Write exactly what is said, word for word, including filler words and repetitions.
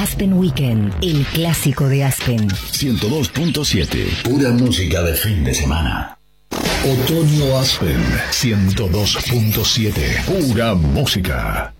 Aspen Weekend, el clásico de Aspen. ciento dos punto siete, pura música de fin de semana. Otoño Aspen, ciento dos punto siete, pura música.